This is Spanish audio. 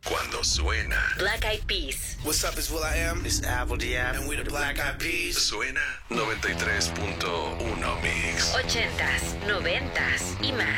Cuando suena. Black Eyed Peas. What's up, it's will.i.am. It's Apple Diab. And we're the Black Eyed Peas. Suena 93.1 Mix. 80s, 90s y más.